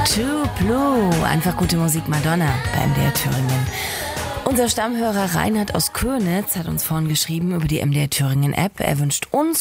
True Blue. Einfach gute Musik, Madonna bei MDR Thüringen. Unser Stammhörer Reinhard aus Köniz hat uns vorhin geschrieben über die MDR Thüringen App. Er wünscht uns